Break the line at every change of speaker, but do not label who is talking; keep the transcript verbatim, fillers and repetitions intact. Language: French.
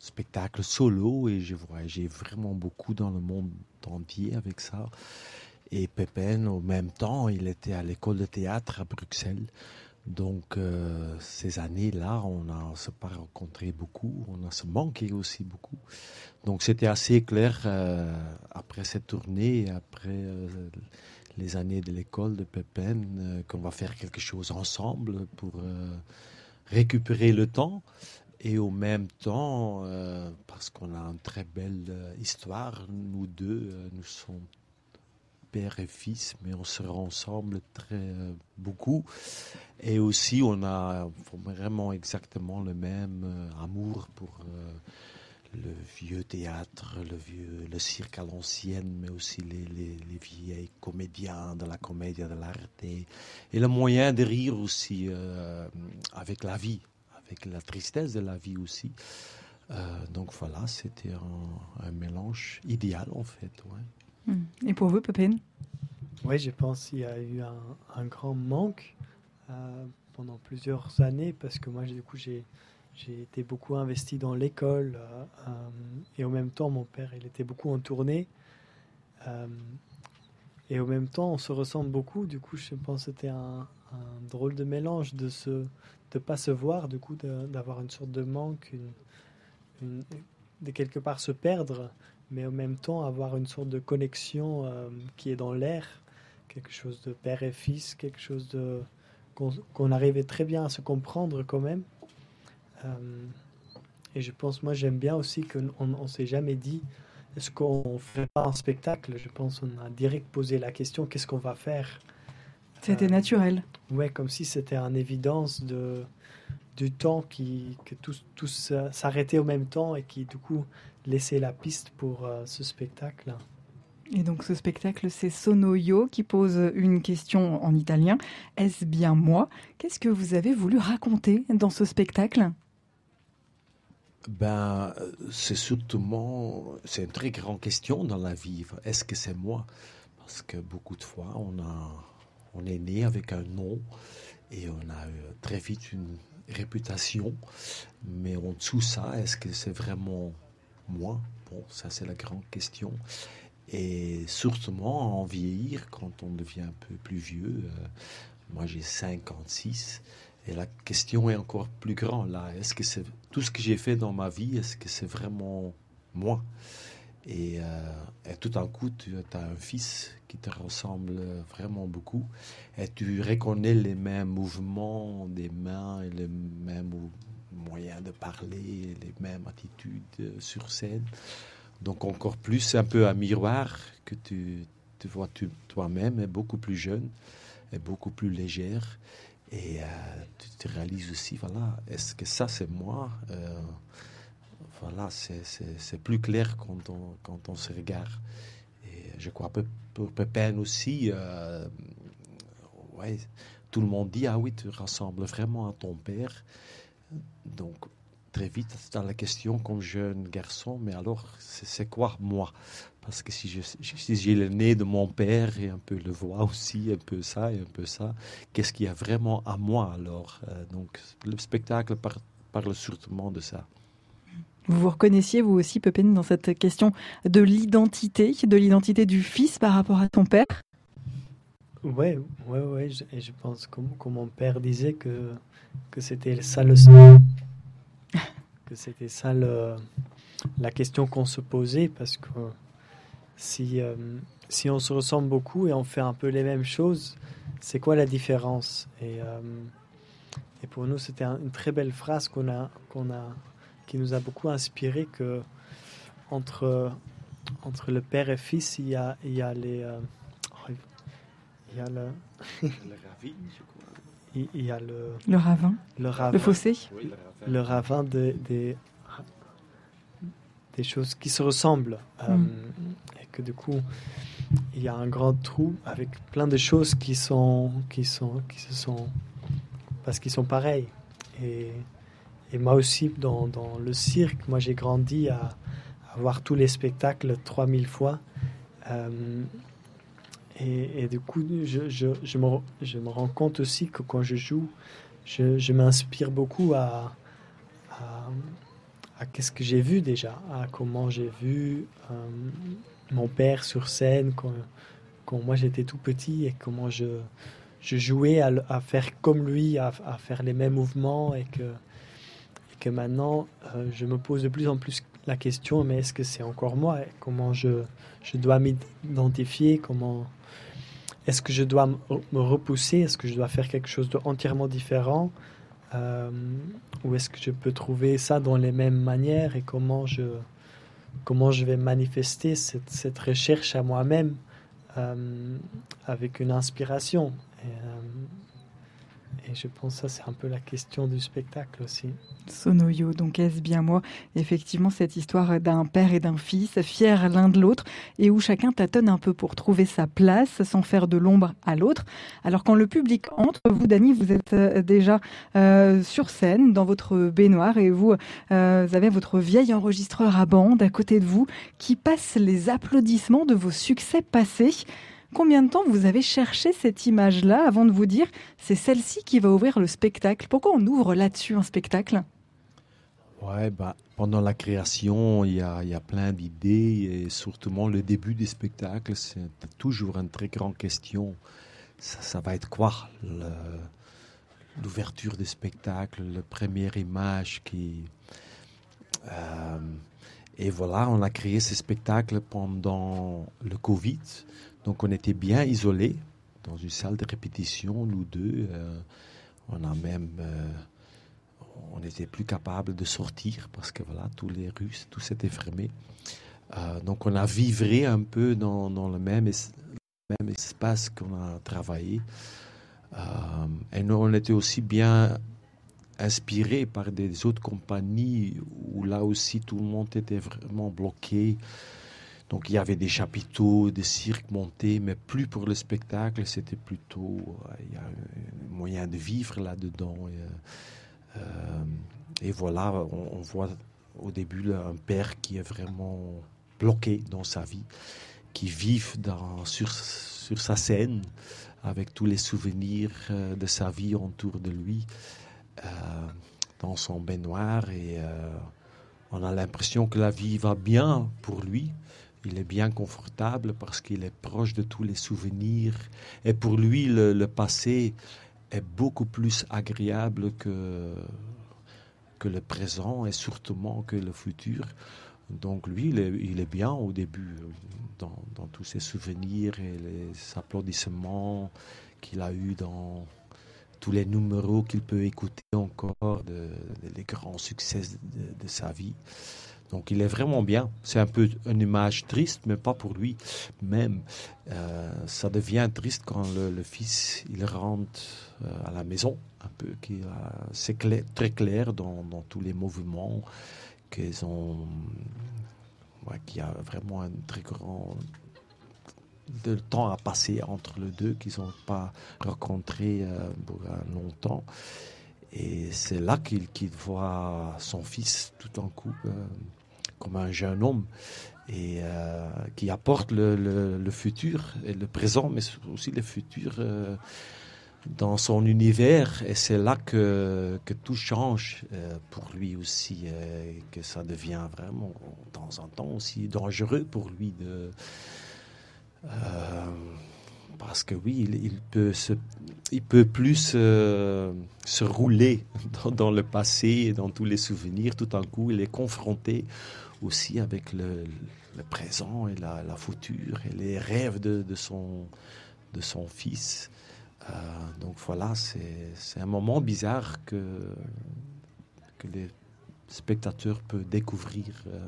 spectacle solo et j'ai voyagé vraiment beaucoup dans le monde entier avec ça. Et Pépin, au même temps, il était à l'école de théâtre à Bruxelles. Donc, euh, ces années-là, on a se pas rencontré beaucoup, on a se manqué aussi beaucoup. Donc, c'était assez clair euh, après cette tournée, après euh, les années de l'école de Pépin, euh, qu'on va faire quelque chose ensemble pour euh, récupérer le temps. Et au même temps, euh, parce qu'on a une très belle euh, histoire, nous deux, euh, nous sommes père et fils, mais on sera ensemble très euh, beaucoup. Et aussi, on a vraiment exactement le même euh, amour pour euh, le vieux théâtre, le vieux, le cirque à l'ancienne, mais aussi les, les, les vieilles comédiens de la commedia dell'arte. Et le moyen de rire aussi euh, avec la vie, avec la tristesse de la vie aussi. Euh, donc voilà, c'était un, un mélange idéal en fait. Ouais.
Et pour vous, Pépin?
Oui, je pense qu'il y a eu un, un grand manque euh, pendant plusieurs années parce que moi, du coup, j'ai, j'ai été beaucoup investi dans l'école euh, euh, et en même temps, mon père, il était beaucoup en tournée euh, et en même temps, on se ressemble beaucoup. Du coup, je pense que c'était un, un drôle de mélange de se, de pas se voir, du coup, de, d'avoir une sorte de manque, une, une, de quelque part se perdre, mais en même temps avoir une sorte de connexion euh, qui est dans l'air. Quelque chose de père et fils, quelque chose de qu'on, qu'on arrivait très bien à se comprendre quand même. Euh, et je pense, moi, j'aime bien aussi qu'on on s'est jamais dit est-ce qu'on fait pas un spectacle. Je pense qu'on a direct posé la question qu'est-ce qu'on va faire.
C'était euh, naturel.
Ouais, comme si c'était une évidence de du temps qui que tous tous euh, s'arrêtaient au même temps et qui du coup laissait la piste pour euh, ce spectacle.
Et donc ce spectacle, c'est Sono Io qui pose une question en italien. Est-ce bien moi? Qu'est-ce que vous avez voulu raconter dans ce spectacle?
Ben, c'est surtout, c'est une très grande question dans la vie. Est-ce que c'est moi? Parce que beaucoup de fois, on a, on est né avec un nom et on a très vite une réputation. Mais en dessous ça, est-ce que c'est vraiment moi? Bon, ça c'est la grande question. Et surtout en vieillir, quand on devient un peu plus vieux, euh, moi j'ai cinquante-six, et la question est encore plus grande là. Est-ce que c'est tout ce que j'ai fait dans ma vie, est-ce que c'est vraiment moi? Et, euh, et tout d'un coup, tu as un fils qui te ressemble vraiment beaucoup, et tu reconnais les mêmes mouvements des mains, et les mêmes moyens de parler, les mêmes attitudes sur scène. Donc encore plus un peu un miroir que tu te vois tu, toi-même, est beaucoup plus jeune, est beaucoup plus légère. Et euh, tu te réalises aussi, voilà, est-ce que ça c'est moi? euh, Voilà, c'est, c'est, c'est plus clair quand on, quand on se regarde. Et je crois que pour Pépin aussi, euh, ouais, tout le monde dit, ah oui, tu ressembles vraiment à ton père. Donc, très vite, dans la question comme jeune garçon, mais alors, c'est, c'est quoi moi? Parce que si, je, si j'ai le nez de mon père et un peu le voix aussi, un peu ça et un peu ça, qu'est-ce qu'il y a vraiment à moi alors? euh, Donc, le spectacle par, parle surtout de ça.
Vous vous reconnaissiez, vous aussi, Pépin, dans cette question de l'identité, de l'identité du fils par rapport à ton père?
Ouais, ouais, ouais. Je, et je pense que, que mon père disait que, que c'était ça le... que c'était ça le, la question qu'on se posait, parce que si, euh, si on se ressemble beaucoup et on fait un peu les mêmes choses, c'est quoi la différence? Et, euh, et pour nous, c'était un, une très belle phrase qu'on a, qu'on a, qui nous a beaucoup inspiré, que entre, entre le père et fils, il y a, il y a les... Euh, oh, il y a le...
le ravin, je crois.
Il, il y a le...
Le ravin.
Le ravin.
Le fossé.
Oui,
le ravin des, des, des choses qui se ressemblent. Mm. Euh, et que du coup, il y a un grand trou avec plein de choses qui sont, qui sont, qui se sont, parce qu'ils sont pareils. Et, et moi aussi, dans, dans le cirque, moi j'ai grandi à, à voir tous les spectacles trois mille fois. Euh, et, et du coup, je, je, je, me, je me rends compte aussi que quand je joue, je, je m'inspire beaucoup à, à, à qu'est-ce que j'ai vu déjà, à comment j'ai vu euh, mon père sur scène quand, quand moi j'étais tout petit et comment je, je jouais à, à faire comme lui, à, à faire les mêmes mouvements et que, et que maintenant euh, je me pose de plus en plus la question, mais est-ce que c'est encore moi? Comment je, je dois m'identifier? Comment est-ce que je dois me repousser? Est-ce que je dois faire quelque chose d'entièrement différent? Euh, ou est-ce que je peux trouver ça dans les mêmes manières? Et comment je, comment je vais manifester cette, cette recherche à moi-même euh, avec une inspiration? Et, euh, et je pense que ça, c'est un peu la question du spectacle aussi.
Sonoyo, donc est-ce bien moi? Effectivement, cette histoire d'un père et d'un fils, fiers l'un de l'autre, et où chacun tâtonne un peu pour trouver sa place, sans faire de l'ombre à l'autre. Alors quand le public entre, vous, Dany, vous êtes déjà euh, sur scène, dans votre baignoire, et vous, euh, vous avez votre vieil enregistreur à bande à côté de vous, qui passe les applaudissements de vos succès passés. Combien de temps vous avez cherché cette image-là avant de vous dire c'est celle-ci qui va ouvrir le spectacle? Pourquoi on ouvre là-dessus un spectacle?
Ouais, bah, pendant la création, il y a, il y a plein d'idées et surtout le début du spectacle, c'est toujours une très grande question. Ça, ça va être quoi le, l'ouverture du spectacle, la première image qui... Euh, et voilà, on a créé ce spectacle pendant le Covid. Donc on était bien isolés dans une salle de répétition, nous deux. Euh, on a même... Euh, on n'était plus capable de sortir parce que voilà, tous les rues, tout s'était fermé. Euh, donc on a vivré un peu dans, dans le même, es- même espace qu'on a travaillé. Euh, et nous, on était aussi bien inspiré par des autres compagnies où là aussi tout le monde était vraiment bloqué. Donc il y avait des chapiteaux, des cirques montés, mais plus pour le spectacle, c'était plutôt euh, il y a un moyen de vivre là-dedans. Et, euh, et voilà, on, on voit au début là, un père qui est vraiment bloqué dans sa vie, qui vit dans, sur, sur sa scène avec tous les souvenirs euh, de sa vie autour de lui, euh, dans son baignoire. Et euh, on a l'impression que la vie va bien pour lui. Il est bien confortable parce qu'il est proche de tous les souvenirs. Et pour lui, le, le passé est beaucoup plus agréable que, que le présent et surtout que le futur. Donc lui, il est, il est bien au début dans, dans tous ses souvenirs et les applaudissements qu'il a eus dans tous les numéros qu'il peut écouter encore, de, de, les grands succès de, de sa vie. Donc il est vraiment bien. C'est un peu une image triste, mais pas pour lui même. Euh, ça devient triste quand le, le fils il rentre euh, à la maison, un peu, qui, euh, c'est clair, très clair dans, dans tous les mouvements qu'ils ont, ouais, qu'il y a vraiment un très grand de temps à passer entre les deux, qu'ils n'ont pas rencontré euh, pour longtemps. Et c'est là qu'il, qu'il voit son fils tout d'un coup euh, comme un jeune homme et euh, qui apporte le, le, le futur et le présent, mais aussi le futur euh, dans son univers. Et c'est là que, que tout change euh, pour lui aussi, euh, et que ça devient vraiment, de temps en temps, aussi dangereux pour lui de... Euh, parce que oui, il, il peut se, il peut plus se, se rouler dans, dans le passé et dans tous les souvenirs. Tout d'un coup, il est confronté aussi avec le, le présent et la, la future et les rêves de, de, son, de son fils. Euh, donc voilà, c'est, c'est un moment bizarre que, que les spectateurs peuvent découvrir. Euh,